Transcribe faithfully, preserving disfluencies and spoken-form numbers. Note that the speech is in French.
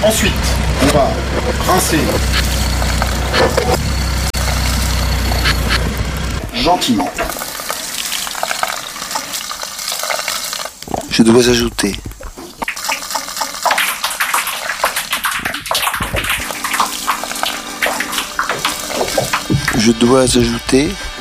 Ensuite, on va rincer gentiment. Je dois ajouter Je dois ajouter